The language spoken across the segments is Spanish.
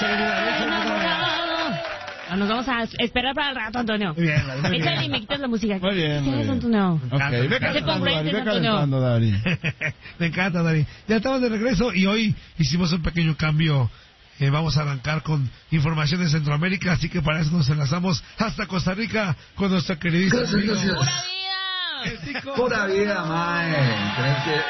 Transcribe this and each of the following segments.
Nos vamos a esperar para el rato, Antonio. Muy bien, muy bien. Échale y me quitas la música. Muy bien, muy bien. Antonio. Okay. Ve calentando, Dari. Me encanta, Dari. Ya estamos de regreso y hoy hicimos un pequeño cambio. Vamos a arrancar con información de Centroamérica, así que para eso nos enlazamos hasta Costa Rica con nuestra queridísima amigo. ¡Pura vida! ¡Pura vida, mae!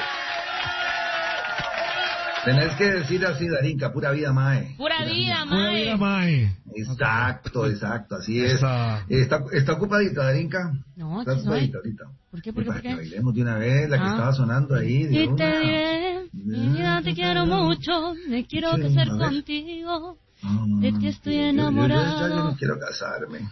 Tenés que decir así, Darinka, pura vida, mae. ¡Pura vida, Pura vida, mae. Exacto, así es. ¿Está ocupadita, Darinka? No, está ocupadita ahorita. ¿Por qué? Para que bailemos de una vez, la que estaba sonando ahí. Y te diré, mi vida, te quiero mucho, me quiero casar contigo, de ti estoy enamorado. Yo no quiero casarme.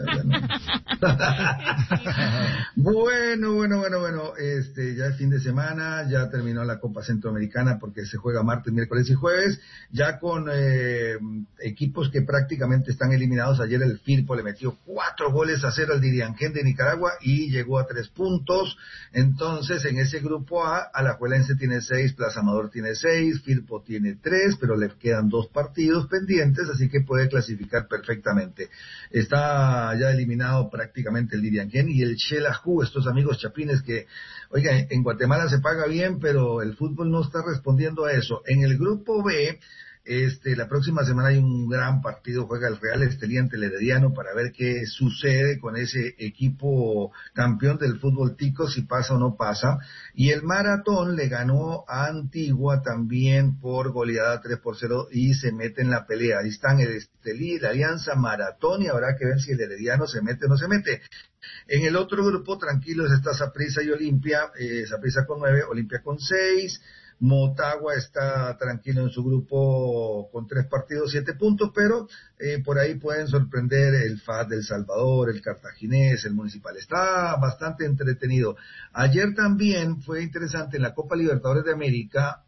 Bueno, ya es fin de semana, ya terminó la Copa Centroamericana porque se juega martes, miércoles y jueves, ya con equipos que prácticamente están eliminados. Ayer el Firpo le metió 4-0 al Diriangén de Nicaragua y llegó a 3 puntos. Entonces, en ese grupo A, Alajuelense tiene 6, Plaza Amador tiene 6, Firpo tiene 3, pero le quedan 2 partidos pendientes, así que puede clasificar perfectamente. Está ya eliminado prácticamente el Diriangén y el Xelajú, estos amigos chapines que, oigan, en Guatemala se paga bien, pero el fútbol no está respondiendo a eso. En el grupo B, la próxima semana hay un gran partido, juega el Real Estelí ante el Herediano para ver qué sucede con ese equipo campeón del fútbol tico, si pasa o no pasa. Y el Maratón le ganó a Antigua también por goleada 3-0 y se mete en la pelea. Ahí están el Estelí, la Alianza, Maratón, y habrá que ver si el Herediano se mete o no se mete. En el otro grupo, tranquilos, está Saprissa y Olimpia, Saprissa con 9, Olimpia con 6, Motagua está tranquilo en su grupo con 3 partidos, 7 puntos, pero por ahí pueden sorprender el FAS del Salvador, el Cartaginés, el Municipal. Está bastante entretenido. Ayer también fue interesante en la Copa Libertadores de América,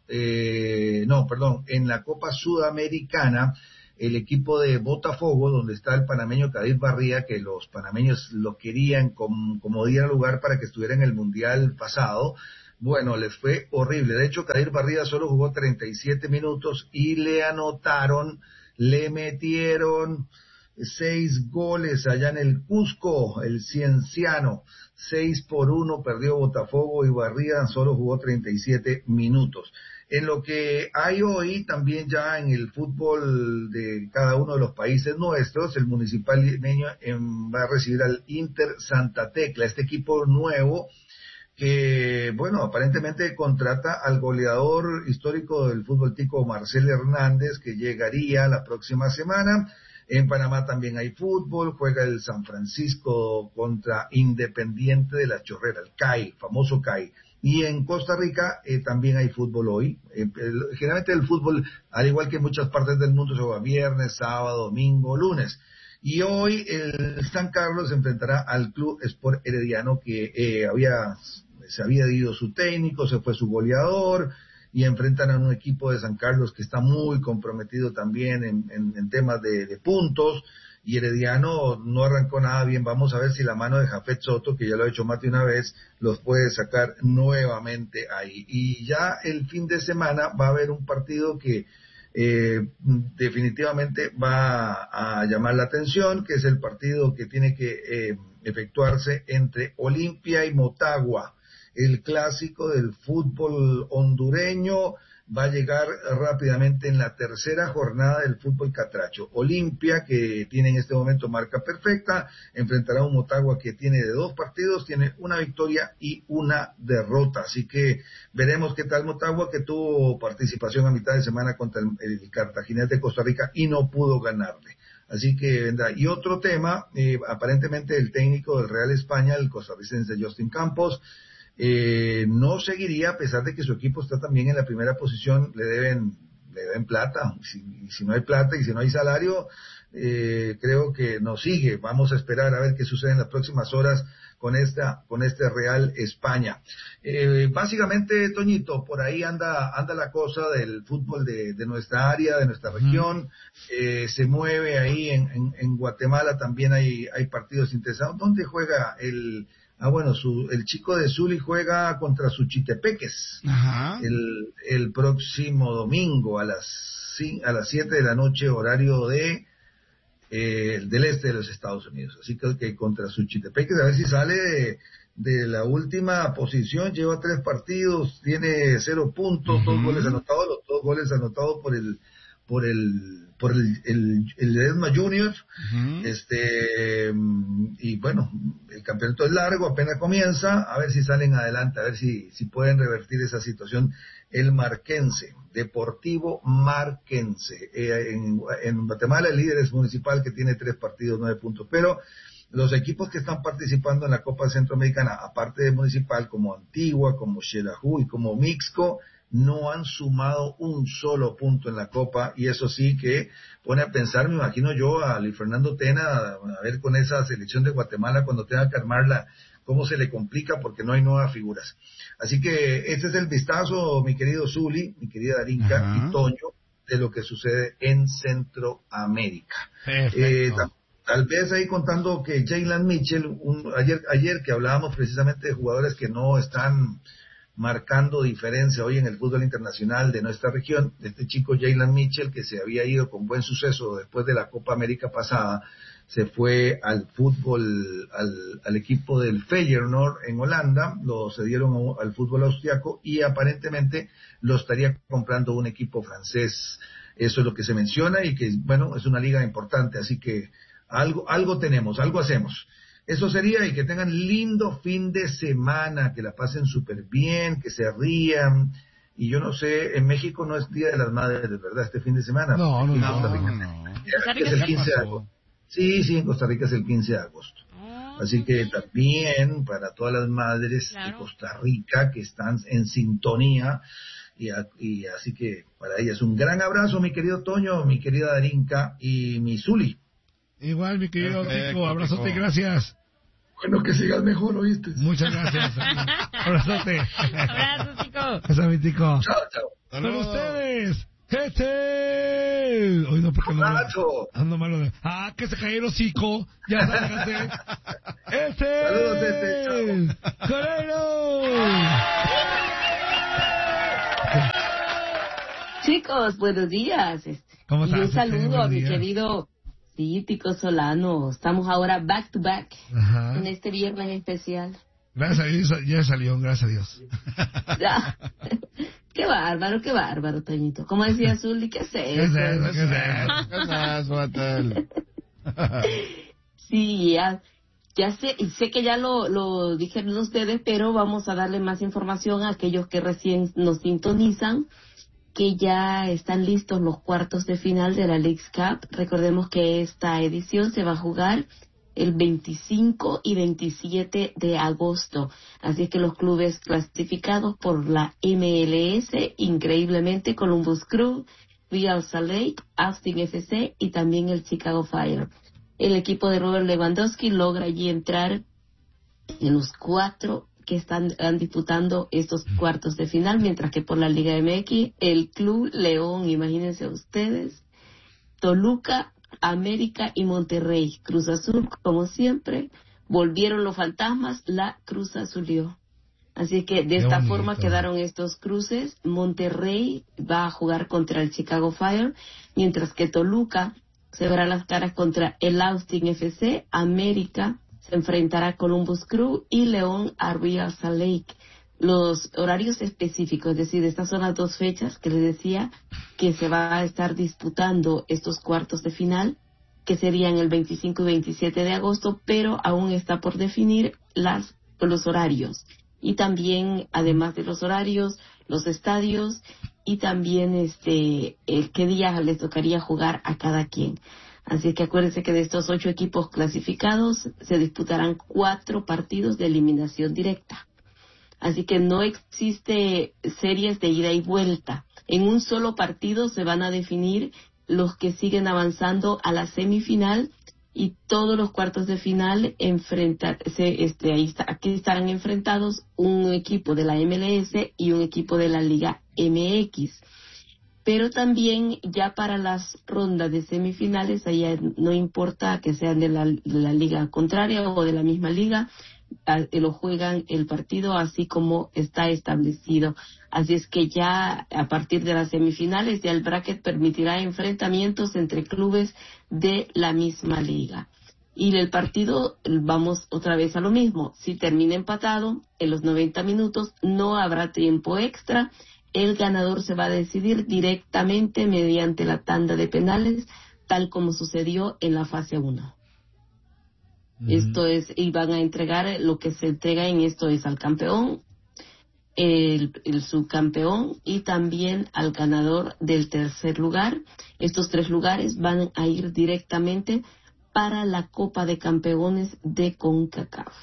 en la Copa Sudamericana, el equipo de Botafogo, donde está el panameño Kadir Barría, que los panameños lo querían como diera lugar para que estuviera en el Mundial pasado. Bueno, les fue horrible. De hecho, Kadir Barría solo jugó 37 minutos y le metieron 6 goles allá en el Cusco, el Cienciano. 6-1 perdió Botafogo y Barría solo jugó 37 minutos. En lo que hay hoy, también ya en el fútbol de cada uno de los países nuestros, el Municipal Limeño va a recibir al Inter Santa Tecla, este equipo nuevo que, bueno, aparentemente contrata al goleador histórico del fútbol tico, Marcel Hernández, que llegaría la próxima semana. En Panamá también hay fútbol, juega el San Francisco contra Independiente de la Chorrera, el CAI, famoso CAI. Y en Costa Rica también hay fútbol hoy. Generalmente el fútbol, al igual que en muchas partes del mundo, se juega viernes, sábado, domingo, lunes. Y hoy el San Carlos se enfrentará al Club Sport Herediano, que se había ido su técnico, se fue su goleador, y enfrentan a un equipo de San Carlos que está muy comprometido también en temas de puntos. Y Herediano no arrancó nada bien. Vamos a ver si la mano de Jafet Soto, que ya lo ha hecho Mati una vez, los puede sacar nuevamente ahí. Y ya el fin de semana va a haber un partido que definitivamente va a llamar la atención, que es el partido que tiene que efectuarse entre Olimpia y Motagua. El clásico del fútbol hondureño va a llegar rápidamente en la tercera jornada del fútbol catracho. Olimpia, que tiene en este momento marca perfecta, enfrentará a un Motagua que tiene de 2 partidos, tiene 1 victoria y 1 derrota. Así que veremos qué tal Motagua, que tuvo participación a mitad de semana contra el Cartaginés de Costa Rica y no pudo ganarle. Así que vendrá. Y otro tema, aparentemente el técnico del Real España, el costarricense Justin Campos, no seguiría, a pesar de que su equipo está también en la primera posición. Le deben plata, si no hay plata y si no hay salario, creo que no sigue. Vamos a esperar a ver qué sucede en las próximas horas con este Real España. Básicamente, Toñito, por ahí anda la cosa del fútbol de nuestra área, de nuestra región. Se mueve ahí en Guatemala, también hay partidos interesantes. ¿Dónde juega el chico de Zuli juega contra Suchitepeques el próximo domingo a las a las 7 de la noche, horario del este de los Estados Unidos. Así que contra Suchitepeques, a ver si sale de la última posición, lleva 3 partidos, tiene 0 puntos, 2 goles anotados, los 2 goles anotados por el Ledesma Junior. Y bueno, el campeonato es largo, apenas comienza, a ver si salen adelante, a ver si pueden revertir esa situación. El Marquense, Deportivo Marquense, en Guatemala el líder es Municipal, que tiene 3 partidos, 9 puntos, pero los equipos que están participando en la Copa Centroamericana, aparte de Municipal, como Antigua, como Xelajú y como Mixco, no han sumado un solo punto en la Copa, y eso sí que pone a pensar, me imagino yo, a Luis Fernando Tena, a ver con esa selección de Guatemala cuando tenga que armarla, cómo se le complica porque no hay nuevas figuras. Así que este es el vistazo, mi querido Zuli, mi querida Darinka y Toño, de lo que sucede en Centroamérica. Tal vez ahí contando que Jalen Mitchell, ayer que hablábamos precisamente de jugadores que no están marcando diferencia hoy en el fútbol internacional de nuestra región, este chico Jalen Mitchell, que se había ido con buen suceso después de la Copa América pasada, se fue al fútbol, al equipo del Feyenoord en Holanda, lo cedieron al fútbol austriaco y aparentemente lo estaría comprando un equipo francés. Eso es lo que se menciona y que, bueno, es una liga importante, así que algo tenemos, algo hacemos. Eso sería, y que tengan lindo fin de semana, que la pasen súper bien, que se rían. Y yo no sé, en México no es Día de las Madres, ¿verdad? Este fin de semana. No. Es el 15 de agosto. Sí, en Costa Rica es el 15 de agosto. Así que también para todas las madres de Costa Rica que están en sintonía, y así que para ellas un gran abrazo, mi querido Toño, mi querida Darinka y mi Zuli. Igual, mi querido Tico, abrazote y gracias. Bueno, que sigas mejor, ¿oíste? Muchas gracias. Abrazote. Abrazo, Tico. Eso, mi Tico. Chao. Con ustedes, hoy no, porque ando malo. Que se cayó el hocico. Ya sálgase. Saludos, chao. ¡Corero! Chicos, buenos días. ¿Cómo estás? Y un saludo a mi querido Tico Solano. Estamos ahora back to back en este viernes especial. Gracias a Dios, ya salió, gracias a Dios. Ya. Qué bárbaro, Toñito. Como decía Zuli, ¿qué es eso? Sí, ya sé que ya lo dijeron ustedes, pero vamos a darle más información a aquellos que recién nos sintonizan, que ya están listos los cuartos de final de la Leagues Cup. Recordemos que esta edición se va a jugar el 25 y 27 de agosto. Así que los clubes clasificados por la MLS, increíblemente, Columbus Crew, Real Salt Lake, Austin FC y también el Chicago Fire. El equipo de Robert Lewandowski logra allí entrar en los 4 que están disputando estos cuartos de final, mientras que por la Liga MX, el Club León, imagínense ustedes, Toluca, América y Monterrey. Cruz Azul, como siempre, volvieron los fantasmas, la Cruz Azulió. Así que de esta forma quedaron estos cruces. Monterrey va a jugar contra el Chicago Fire, mientras que Toluca se verá las caras contra el Austin FC, América se enfrentará a Columbus Crew y León a Real Salt Lake. Los horarios específicos, es decir, estas son las 2 fechas que les decía que se va a estar disputando estos cuartos de final, que serían el 25 y 27 de agosto, pero aún está por definir los horarios. Y también, además de los horarios, los estadios y también qué día les tocaría jugar a cada quien. Así que acuérdense que de estos 8 equipos clasificados se disputarán 4 partidos de eliminación directa. Así que no existe series de ida y vuelta. En un solo partido se van a definir los que siguen avanzando a la semifinal, y todos los cuartos de final aquí estarán enfrentados un equipo de la MLS y un equipo de la Liga MX. Pero también ya para las rondas de semifinales, allá no importa que sean de la liga contraria o de la misma liga, lo juegan el partido así como está establecido. Así es que ya a partir de las semifinales ya el bracket permitirá enfrentamientos entre clubes de la misma liga. Y el partido, vamos otra vez a lo mismo, si termina empatado en los 90 minutos no habrá tiempo extra, el ganador se va a decidir directamente mediante la tanda de penales, tal como sucedió en la fase 1. Esto es, y van a entregar lo que se entrega en esto es al campeón, el subcampeón y también al ganador del tercer lugar. Estos 3 lugares van a ir directamente para la Copa de Campeones de CONCACAF.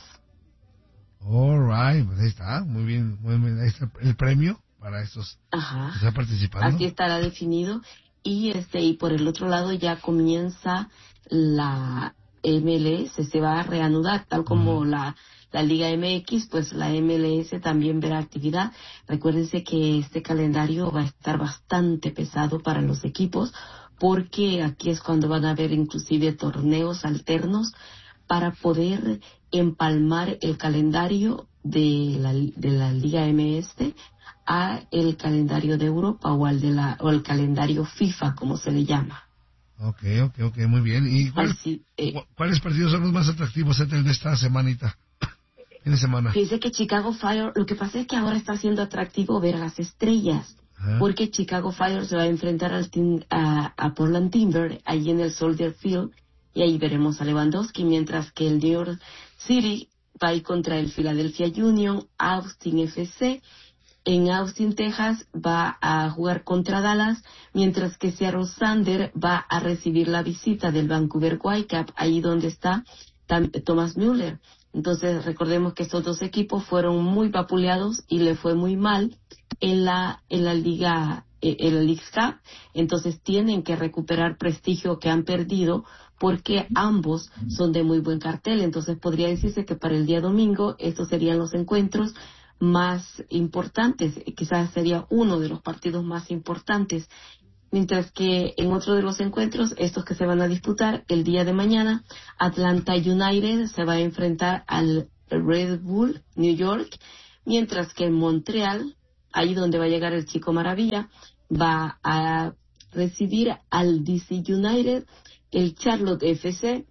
All right, pues ahí está, muy bien, ahí está el premio para estos que están participando. Así estará definido y por el otro lado ya comienza la MLS, se va a reanudar tal como la Liga MX, pues la MLS también verá actividad. Recuérdense que este calendario va a estar bastante pesado para los equipos porque aquí es cuando van a haber inclusive torneos alternos para poder empalmar el calendario de la Liga MS a el calendario de Europa o el calendario FIFA, como se le llama. Ok, muy bien. ¿Y cuáles partidos son los más atractivos de esta semanita? Fin de semana. Fíjese que Chicago Fire, lo que pasa es que ahora está siendo atractivo ver a las estrellas, porque Chicago Fire se va a enfrentar a Portland Timber allí en el Soldier Field, y ahí veremos a Lewandowski, mientras que el New York City va a ir contra el Philadelphia Union, Austin FC. En Austin, Texas, va a jugar contra Dallas, mientras que Seattle Sander va a recibir la visita del Vancouver Whitecaps, ahí donde está Thomas Müller. Entonces, recordemos que estos 2 equipos fueron muy vapuleados y le fue muy mal en la Liga, en la Leagues Cup. Entonces, tienen que recuperar prestigio que han perdido porque ambos son de muy buen cartel. Entonces, podría decirse que para el día domingo estos serían los encuentros más importantes, quizás sería uno de los partidos más importantes, mientras que en otro de los encuentros, estos que se van a disputar el día de mañana, Atlanta United se va a enfrentar al Red Bull New York, mientras que en Montreal, ahí donde va a llegar el Chico Maravilla, va a recibir al DC United, el Charlotte FC,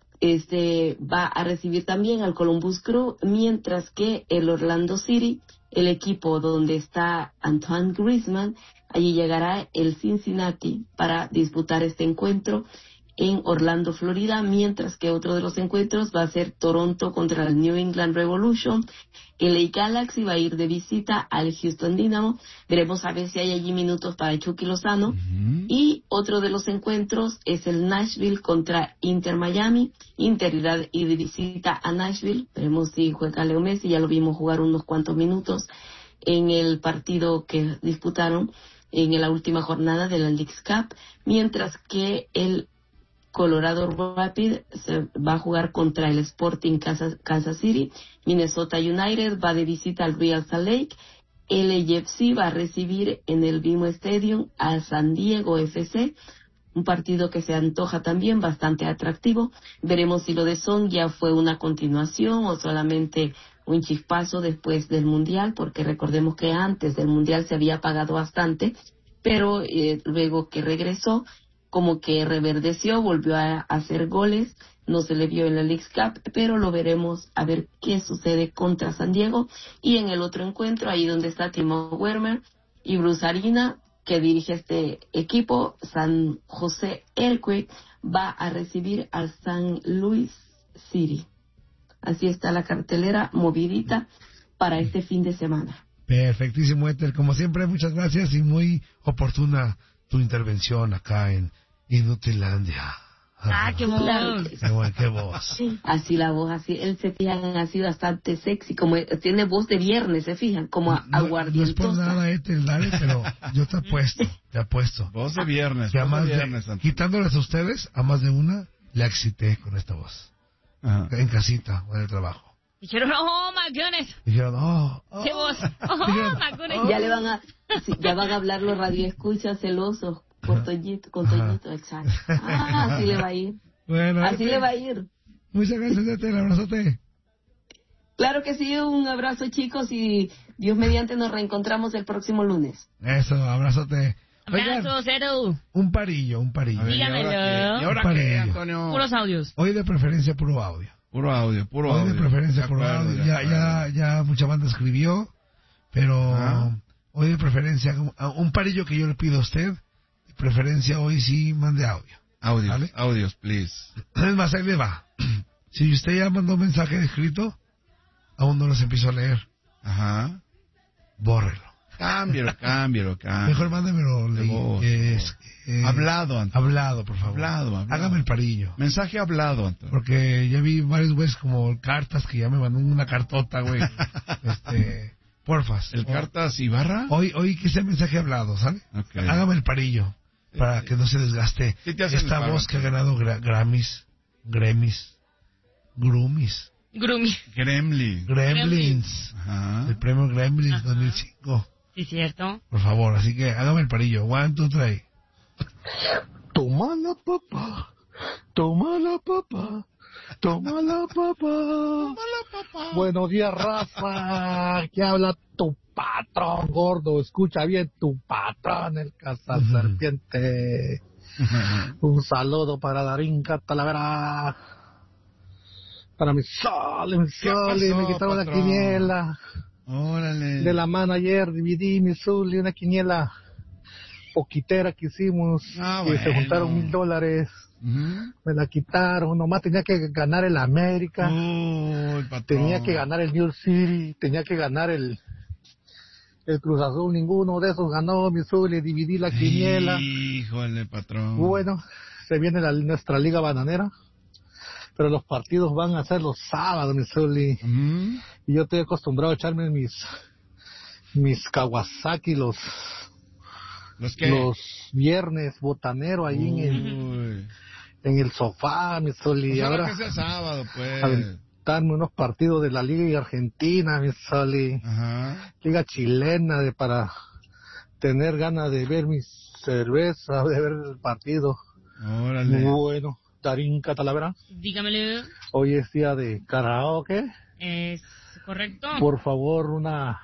va a recibir también al Columbus Crew, mientras que el Orlando City, el equipo donde está Antoine Griezmann, allí llegará el Cincinnati para disputar este encuentro en Orlando, Florida, mientras que otro de los encuentros va a ser Toronto contra el New England Revolution. LA Galaxy va a ir de visita al Houston Dynamo. Veremos a ver si hay allí minutos para Chucky Lozano. Y otro de los encuentros es el Nashville contra Inter Miami. Inter irá y de visita a Nashville. Veremos si juega Leo Messi. Ya lo vimos jugar unos cuantos minutos en el partido que disputaron en la última jornada de la Leagues Cup. Mientras que el Colorado Rapid se va a jugar contra el Sporting Kansas City. Minnesota United va de visita al Real Salt Lake. LAFC va a recibir en el BMO Stadium a San Diego FC, un partido que se antoja también bastante atractivo. Veremos si lo de Son ya fue una continuación o solamente un chispazo después del Mundial, porque recordemos que antes del Mundial se había apagado bastante, pero luego que regresó, como que reverdeció, volvió a hacer goles, no se le vio en la Leagues Cup, pero lo veremos a ver qué sucede contra San Diego. Y en el otro encuentro, ahí donde está Timo Werner y Bruce Arena, que dirige este equipo, San José Earthquake, va a recibir al San Luis City. Así está la cartelera movidita para este fin de semana. Perfectísimo, Éter. Como siempre, muchas gracias y muy oportuna tu intervención acá en Inutilandia. ¡Qué voz! Claro ¡Qué voz! Así la voz, así, él se fijan, así bastante sexy, como tiene voz de viernes, se fijan, como aguardientosa. No es por nada, Éter, dale, pero yo te apuesto. Voz de viernes, que quitándoles a ustedes, a más de una, la excité con esta voz. Ajá. En casita o en el trabajo. Dijeron, oh my goodness. Dijeron, qué voz. Oh my goodness. Ya van a hablar los radioescuchas celosos con Toñito, exacto. Así le va a ir. Bueno, así le va a ir. Muchas gracias, Éter, abrazote. Claro que sí, un abrazo, chicos, y Dios mediante nos reencontramos el próximo lunes. Eso, abrazote. Abrazo, Cero. Un parillo. A ver, Dígamelo. ¿Y ahora qué, Antonio? Puros audios. Hoy de preferencia puro audio. Puro audio. Hoy de preferencia puro acuerdo, audio. de acuerdo. Ya mucha banda escribió, pero hoy de preferencia, un parillo que yo le pido a usted, de preferencia hoy sí mande audio. Audios, ¿vale? audios, please. Es más, ahí le va. Si usted ya mandó un mensaje escrito, aún no los empiezo a leer, Ajá. bórrelo. Cámbialo. Mejor mándemelo De voz, hablado, Antonio. Hablado, por favor. Hablado. Hágame el parillo. Mensaje hablado, Antonio. Porque ya vi varios güeyes como cartas que ya me mandó una cartota, güey. Porfas. ¿El Cartas Ibarra? Hoy que sea mensaje hablado, ¿sale? Okay. Hágame el parillo para que no se desgaste Sí te hacen esta el paro, voz que ha Antonio. ganado Grammys, Grummies, Grumi. Gremlins, Ajá. el premio Gremlins Ajá. 2005. Sí, cierto. Por favor, así que hágame el parillo. 1, 2, 3. Tómala, papá. Tómala, papá. Tómala, papá. Buenos días, raza. Aquí habla tu patrón, gordo. Escucha bien, tu patrón, el cazaserpiente. Un saludo para Darín Talavera. Para mi sol, me quitaron la patrón? quiniela. Órale. De la mano ayer dividí mi Zuli, una quiniela poquitera que hicimos, y Bueno. se juntaron $1,000, Ujú. me la quitaron, nomás tenía que ganar el América, Uy, patrón. tenía que ganar el New York City, tenía que ganar el Cruz Azul, ninguno de esos ganó mi Zuli, dividí la quiniela. Híjole, patrón. Bueno, se viene nuestra liga bananera, pero los partidos van a ser los sábados, mi Zuli. Ujú. Y yo estoy acostumbrado a echarme mis Kawasaki ¿Los qué? los viernes botanero ahí Uy. en el sofá, mi Sol. Y Pues ahora ahora que sea sábado, pues. aventarme unos partidos de la Liga Argentina, mi Sol. Y Ajá. Liga chilena para tener ganas de ver mi cerveza, de ver el partido. Órale. Bueno, Darín Catalavera, Dígamelo. hoy es día de karaoke. Es correcto. Por favor, una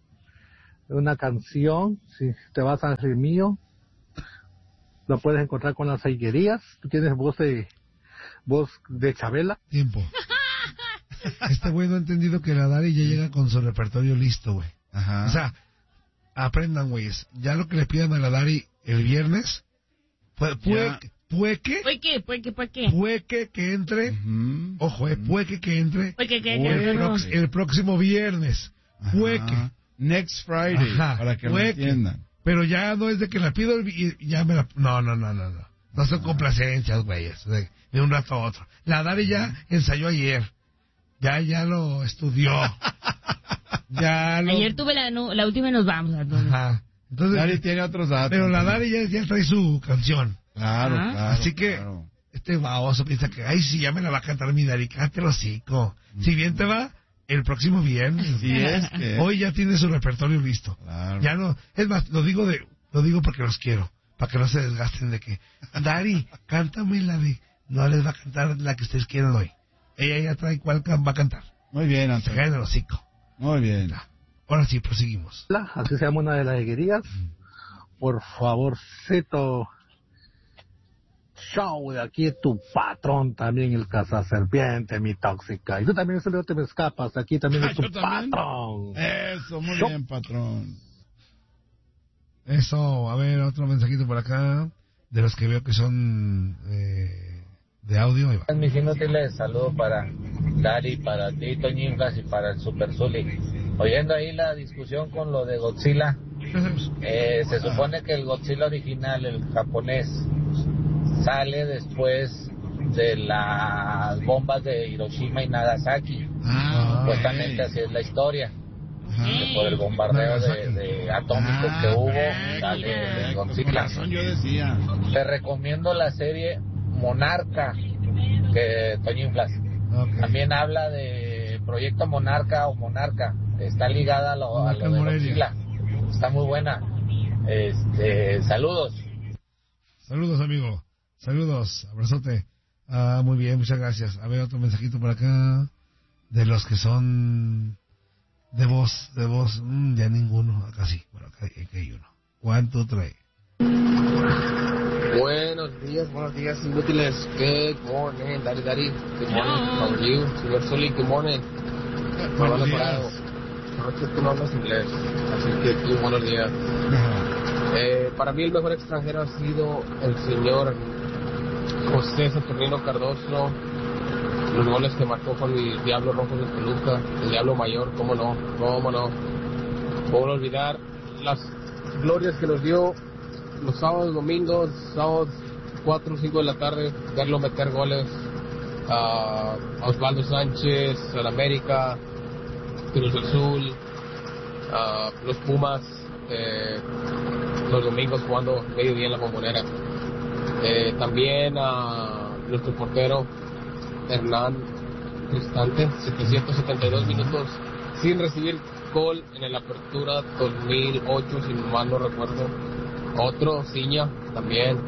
canción, si te vas a hacer mío, lo puedes encontrar con las higuerías. Tú tienes voz de Chabela. Tiempo. Este güey no ha entendido que la Dari ya llega con su repertorio listo, güey. Ajá. O sea, aprendan, güeyes. Ya lo que le pidan a la Dari el viernes, puede que entre, Ujú. ojo, puede que entre ¿Qué? el próximo viernes. Ajá. Puede que. Next Friday, Ajá, para que lo puede que. entiendan. Pero ya no es de que la pido y ya me la... No. No son complacencias, güeyes, de un rato a otro. La Dari ya ensayó ayer. Ya lo estudió. Ayer tuve la última y nos vamos. Antonio. Ajá. Entonces, Dari tiene otros datos. pero la Dari ya trae su canción. Claro, Ah. claro. Así que claro. este baboso piensa que, ay, sí, ya me la va a cantar mi Dari. Cállate el hocico. Si bien te va, el próximo viernes. Sí, es que... Hoy ya tiene su repertorio listo. Claro. Ya no, es más, lo digo porque los quiero, para que no se desgasten de que, Dari, cántame la de, no les va a cantar la que ustedes quieran hoy. Ella ya trae cuál va a cantar. Muy bien, Se Antonio. caen el hocico. Muy bien. Ahora sí, proseguimos. Así se llama una de las higuerías. Por favorcito, show de aquí tu patrón también, el cazaserpiente, mi tóxica. Y tú también, solo te me escapas, aquí también es tu ¿yo también? patrón. Eso, muy Yo- bien, patrón. Eso, a ver, otro mensajito por acá, de los que veo que son de audio. Ahí va. Mis inútiles, saludo para Dari, para ti, Toñingas y para el Super Zuli. Oyendo ahí la discusión con lo de Godzilla, se supone que el Godzilla original, el japonés, sale después de las bombas de Hiroshima y Nagasaki. Supuestamente así es la historia. Que por el bombardeo de atómico que hubo, sale el Con Godzilla. razón yo decía. Te recomiendo la serie Monarca, que Toño Inflas. Ok. También habla de Proyecto Monarca o Monarca. Está ligada a lo Monarca de Morelia. Godzilla. Está muy buena. Saludos. Saludos, amigo. Saludos, abrazote. Muy bien, muchas gracias. A ver, otro mensajito por acá. de los que son de voz, ya ninguno, acá sí, bueno, acá hay uno. ¿Cuánto trae? Buenos días, inútiles. Good morning, Daddy. Good morning. How are you? Señor Sully, good morning. Buenos días. No, que tú no hablas inglés, así que tú, buenos días. Para mí el mejor extranjero ha sido el señor José Saturnino Cardoso. Los goles que marcó con el Diablo Rojo de Toluca, el Diablo Mayor, cómo no. ¿Cómo no olvidar las glorias que nos dio los sábados, domingos, 4 o 5 de la tarde, verlo meter goles a Osvaldo Sánchez, al América, Cruz Azul, los Pumas, los domingos jugando medio día en la Bombonera. También a nuestro portero Hernán Cristante, 772 minutos sin recibir gol en el Apertura 2008, si mal no recuerdo. Otro, Ciña, también.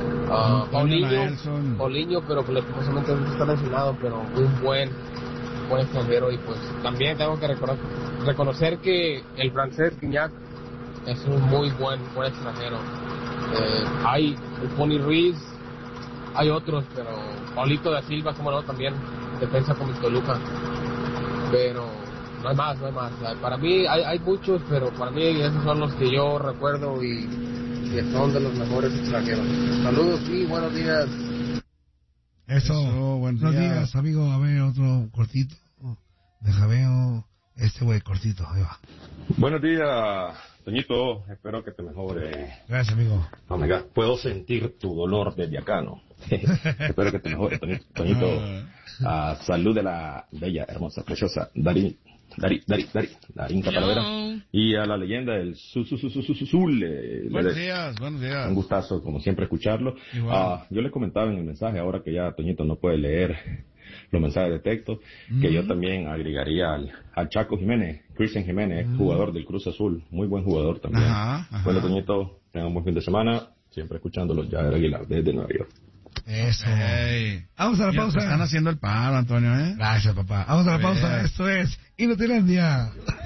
Paulinho, pero lastimosamente está lesionado, pero un buen extranjero. Y pues también tengo que reconocer que el francés Guignac es un muy buen extranjero. Hay el Pony Ruiz, hay otros, pero Paulito da Silva, como no, también defensa con Toluca. Pero no hay más. Para mí hay muchos, pero para mí esos son los que yo recuerdo y que son de los mejores extranjeros. Saludos y buenos días. Eso, buenos días, amigo. A ver, otro cortito. Déjame este güey cortito, ahí va. Buenos días, Toñito. Espero que te mejore. Gracias, amigo. Oh my God, puedo sentir tu dolor desde acá, ¿no? Espero que te mejore, Toñito. Salud de la bella, hermosa, preciosa Darín Capalavera. Y a la leyenda del Zule. Buenos días. Un gustazo, como siempre, escucharlo. Yo les comentaba en el mensaje, ahora que ya Toñito no puede leer los mensajes de texto, que yo también agregaría al Chaco Jiménez, Cristian Jiménez, jugador del Cruz Azul, muy buen jugador también. Bueno, Toñito, tengan un buen fin de semana, siempre escuchándolo, ya era Aguilar, desde Nueva York. Eso. Vamos a la pausa. Están haciendo el paro, Antonio, ¿eh? Gracias, papá. Vamos a la pausa. Esto es Inutilandia.